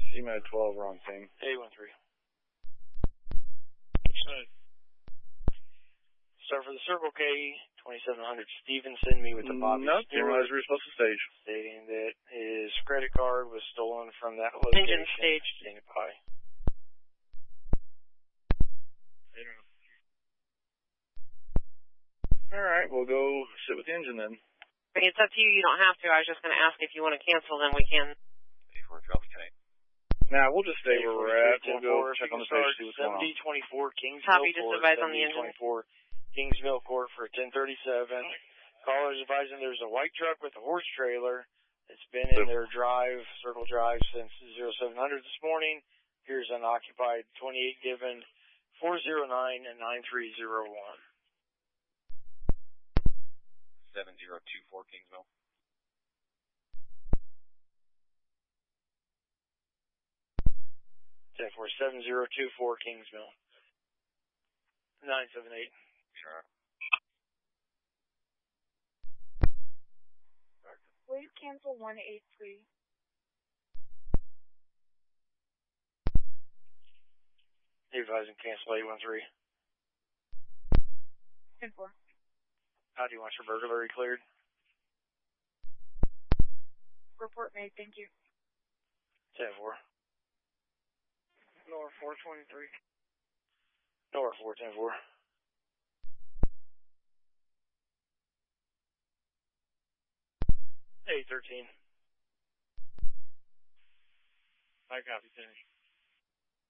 CMAD 12, wrong thing. 813. Start for the Circle K, 2700 Stevenson, me with the Bobby Nope, didn't realize Stewart, we were supposed to stage. stating that his credit card was stolen from that location. Engine staged. Standing by. Alright, we'll go sit with the engine then. It's up to you. You don't have to. I was just going to ask if you want to cancel, then we can. 84 Charlie Connect. Nah, we'll just stay where we're at. We'll go 10-4, check on the stage, see what's going on. 7024 Kingsville Copy, just Court. advise on the engine. 7024 Kingsville Court for 1037. Callers advising there's a white truck with a horse trailer. It's been in their drive, Circle Drive, since 0700 this morning. Here's unoccupied 28 given 409 and 9301. 7024 Kingsville. Ten four 7024 Kingsville. 978. Sure. Wave cancel 183. Advising cancel 813. 10-4. How do you want your burglary cleared? Report made, thank you. 10-4. Lower 423. Nora 4, 10-4. Hey, 13. I copy, finish.